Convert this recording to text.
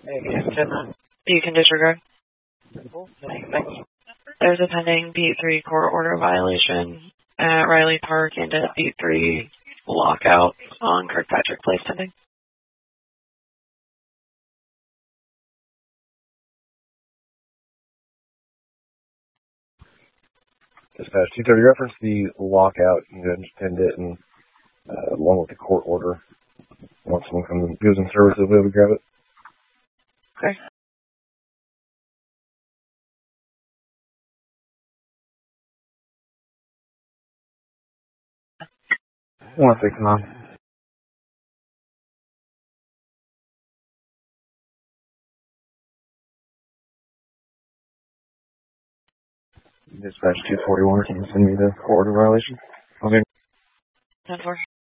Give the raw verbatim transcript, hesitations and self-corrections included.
You can disregard. There's a pending B three court order violation at Riley Park and a B three lockout on Kirkpatrick Place pending. Dispatch two thirty, reference the lockout. You can just end it, and uh, along with the court order. Once someone comes and goes in service, they'll be able to grab it. Okay. one six nine. Dispatch two forty-one, can you send me the court order violation? Okay. ten four.